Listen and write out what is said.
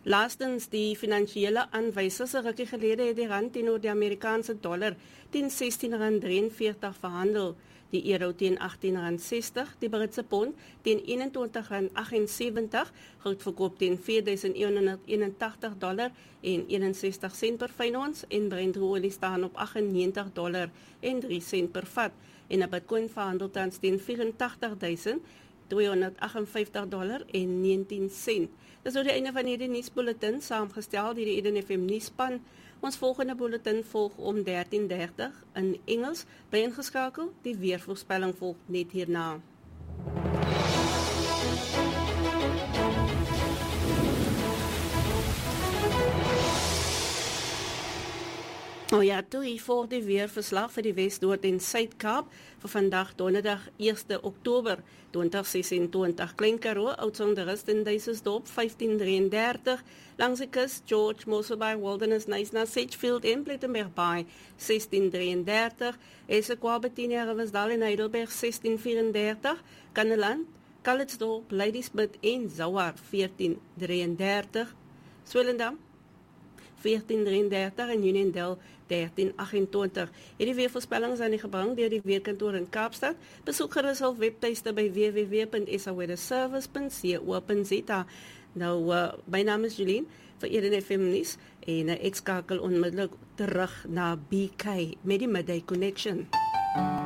Laastens die finansiële aanwysers 'n rukkie gelede het die rand teenoor die Amerikaanse dollar teen R16.43 verhandel, die euro teen R18.60, die Britse pond teen R21.78, goud verkoop teen $4,181 en 61 sent per fyn ons en Brent olie staan op $98 en 3 sent per vat en 'n Bitcoin verhandel tans teen $84,258 en 19 sent. Dis nou die einde van hierdie nuusbulletin saamgestel deur die Eden FM nuusspan. Ons volgende bulletin volg om 13:30 in Engels. Bly ingeskakel, die weervoorspelling volg net hierna. Nou ja, toe hier voor die weerverslag vir die Wes-Noord en Suid-Kaap vir vandag donderdag 1 Oktober 2026. Klein Karoo, Oudtshoornrus en Duisendorp 15:33, langs die kus George Mosselbaai, Wilderness, Knysna, Sedgefield en Plettenberg Bay 16:33, eseQuality, Riversdal en Heidelberg 16:34, Kannaland, Calitzdorp, Ladysmith en Zouar 14:33, Swellendam 14:33 en Uniondale 13:28. Hierdie weervoorspellings aan die gebring deur die Weerkantoor in Kaapstad. Besoek gerus hul webtuiste by www.saweatherservice.co.za. Nou, my naam is Julien vir Eden FM nuus en ek skakel onmiddellik terug na BK met die Midday Connection.